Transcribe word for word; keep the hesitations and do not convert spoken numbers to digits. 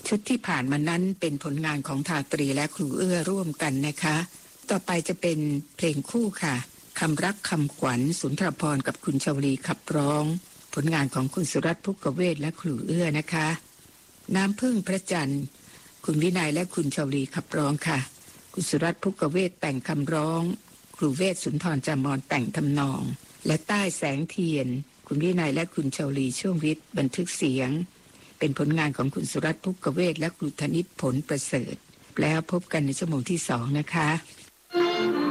ชุดที่ผ่านมานั้นเป็นผลงานของทาตรีและครูเอื้อร่วมกันนะคะต่อไปจะเป็นเพลงคู่ค่ะคำรักคำขวัญสุนทรภรณ์กับคุณชวลีขับร้องผลงานของคุณสุรัตน์ ภุกเวทและครูเอื้อนะคะน้ำพึ่งพระจันทร์คุณวินัยและคุณชวลีขับร้องค่ะคุณสุรัตน์ ภุกเวทแต่งคำร้องครูเวทสุนทรจามรแต่งทำนองและใต้แสงเทียนคุณวินัยและคุณชวลีช่วงฤทธิ์บันทึกเสียงเป็นผลงานของคุณสุรัตน์ ภุกเวทและครูธนิตผลประเสริฐแล้วพบกันในชั่วโมงที่สองนะคะ